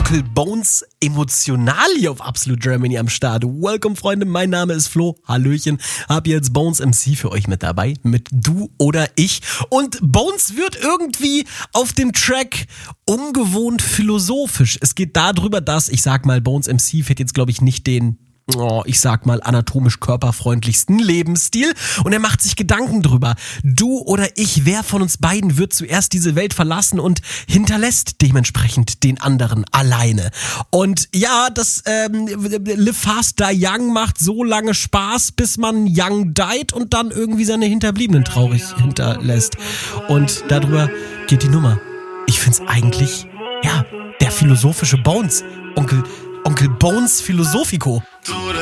Onkel Bones emotional hier auf Absolute Germany am Start. Welcome, Freunde, mein Name ist Flo. Hallöchen, hab jetzt Bones MC für euch mit dabei, mit Du oder Ich. Und Bones wird irgendwie auf dem Track ungewohnt philosophisch. Es geht darüber, dass, ich sag mal, Bones MC fährt jetzt, glaube ich, nicht den anatomisch körperfreundlichsten Lebensstil und er macht sich Gedanken drüber. Du oder ich, wer von uns beiden wird zuerst diese Welt verlassen und hinterlässt dementsprechend den anderen alleine. Und ja, das Live Fast Die Young macht so lange Spaß, bis man young died und dann irgendwie seine Hinterbliebenen traurig hinterlässt. Und darüber geht die Nummer. Ich find's eigentlich, ja, der philosophische Bones. Onkel Bones Philosophico. Du oder